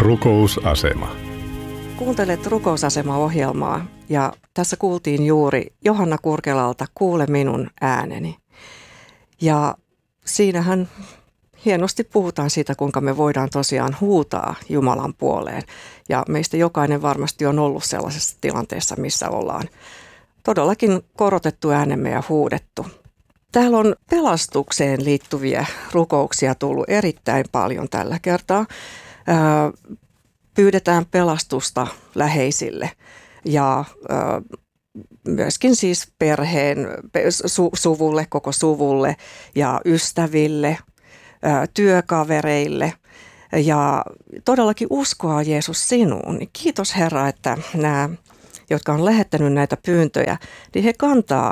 Rukousasema. Kuuntelet Rukousasema-ohjelmaa ja tässä kuultiin juuri Johanna Kurkelalta Kuule minun ääneni. Ja siinähän hienosti puhutaan siitä, kuinka me voidaan tosiaan huutaa Jumalan puoleen. Ja meistä jokainen varmasti on ollut sellaisessa tilanteessa, missä ollaan todellakin korotettu äänemme ja huudettu. Täällä on pelastukseen liittyviä rukouksia tullut erittäin paljon tällä kertaa. Pyydetään pelastusta läheisille ja myöskin siis perheen, suvulle, koko suvulle ja ystäville, työkavereille ja todellakin uskoa Jeesus sinuun. Niin kiitos Herra, että nämä, jotka on lähettänyt näitä pyyntöjä, niin he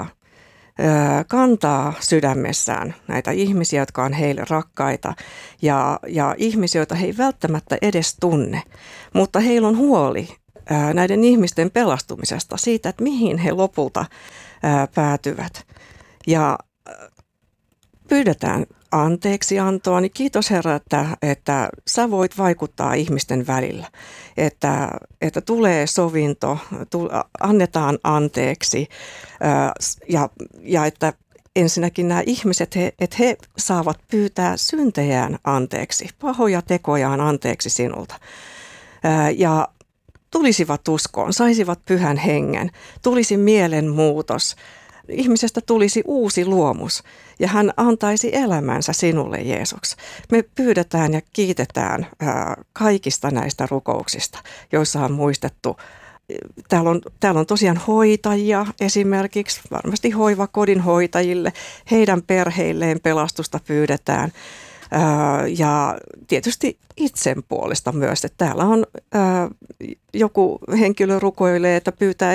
kantaa sydämessään näitä ihmisiä, jotka on heille rakkaita ja ihmisiä, joita he ei välttämättä edes tunne, mutta heillä on huoli näiden ihmisten pelastumisesta, siitä, että mihin he lopulta päätyvät. Ja pyydetään anteeksiantoa, niin kiitos Herra, että sä voit vaikuttaa ihmisten välillä, että tulee sovinto, annetaan anteeksi ja että ensinnäkin nämä ihmiset, että he saavat pyytää syntejään anteeksi, pahoja tekojaan anteeksi sinulta ja tulisivat uskoon, saisivat pyhän hengen, tulisi mielenmuutos. Ihmisestä tulisi uusi luomus ja hän antaisi elämänsä sinulle, Jeesus. Me pyydetään ja kiitetään kaikista näistä rukouksista, joissa on muistettu. Täällä on tosiaan hoitajia esimerkiksi, varmasti hoivakodin hoitajille, heidän perheilleen pelastusta pyydetään. Ja tietysti itsen puolesta myös, että täällä on joku henkilö rukoilee, että pyytää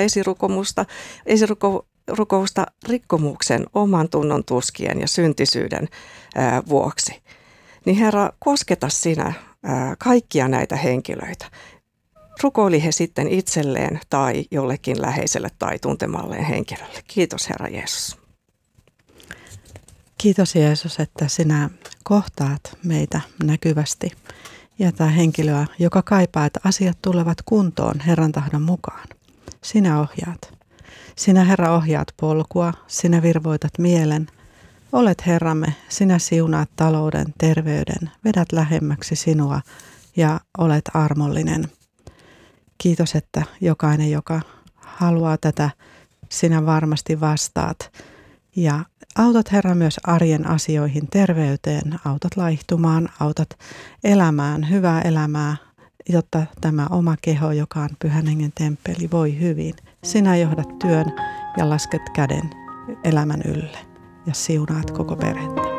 esirukousta rikkomuksen, oman tunnon tuskien ja syntisyyden vuoksi. Niin Herra, kosketa sinä kaikkia näitä henkilöitä. Rukoili he sitten itselleen tai jollekin läheiselle tai tuntemalleen henkilölle. Kiitos Herra Jeesus. Kiitos Jeesus, että sinä kohtaat meitä näkyvästi ja tämä henkilöä, joka kaipaa, että asiat tulevat kuntoon Herran tahdon mukaan. Sinä ohjaat. Sinä Herra ohjaat polkua, sinä virvoitat mielen. Olet Herramme, sinä siunaat talouden, terveyden, vedät lähemmäksi sinua ja olet armollinen. Kiitos, että jokainen, joka haluaa tätä, sinä varmasti vastaat. Ja autat Herra myös arjen asioihin, terveyteen, autat laihtumaan, autat elämään, hyvää elämää, jotta tämä oma keho, joka on Pyhän Hengen temppeli, voi hyvin. Sinä johdat työn ja lasket käden elämän ylle ja siunaat koko perhettä.